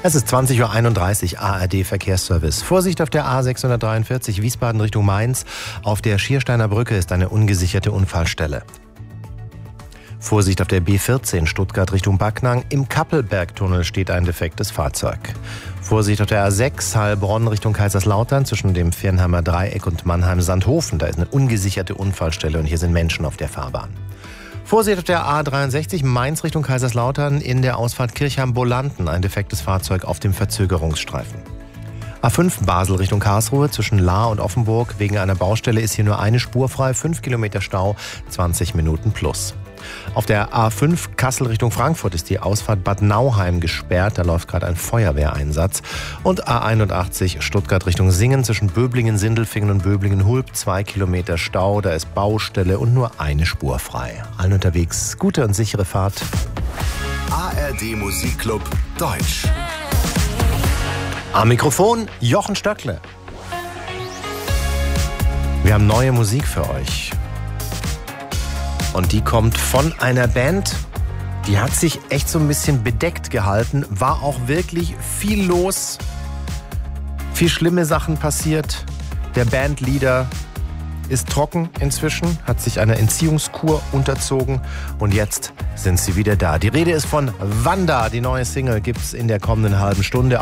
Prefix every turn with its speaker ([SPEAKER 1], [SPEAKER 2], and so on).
[SPEAKER 1] Es ist 20:31 Uhr, ARD Verkehrsservice. Vorsicht auf der A643 Wiesbaden Richtung Mainz. Auf der Schiersteiner Brücke ist eine ungesicherte Unfallstelle. Vorsicht auf der B14 Stuttgart Richtung Backnang. Im Kappelbergtunnel steht ein defektes Fahrzeug. Vorsicht auf der A6 Heilbronn Richtung Kaiserslautern zwischen dem Viernheimer Dreieck und Mannheim-Sandhofen. Da ist eine ungesicherte Unfallstelle und hier sind Menschen auf der Fahrbahn. Vorsicht auf der A63 Mainz Richtung Kaiserslautern in der Ausfahrt Kirchheim-Bolanden. Ein defektes Fahrzeug auf dem Verzögerungsstreifen. A5 Basel Richtung Karlsruhe zwischen Lahr und Offenburg. Wegen einer Baustelle ist hier nur eine Spur frei. 5 Kilometer Stau, 20 Minuten plus. Auf der A5 Kassel Richtung Frankfurt ist die Ausfahrt Bad Nauheim gesperrt. Da läuft gerade ein Feuerwehreinsatz. Und A81 Stuttgart Richtung Singen zwischen Böblingen, Sindelfingen und Böblingen-Hulb. 2 Kilometer Stau, da ist Baustelle und nur eine Spur frei. Allen unterwegs gute und sichere Fahrt.
[SPEAKER 2] ARD Musikclub Deutsch.
[SPEAKER 1] Am Mikrofon Jochen Stöckle. Wir haben neue Musik für euch. Und die kommt von einer Band, die hat sich echt so ein bisschen bedeckt gehalten. War auch wirklich viel los. Viel schlimme Sachen passiert. Der Bandleader ist trocken inzwischen, hat sich einer Entziehungskur unterzogen. Und jetzt sind sie wieder da. Die Rede ist von Wanda. Die neue Single gibt's in der kommenden halben Stunde.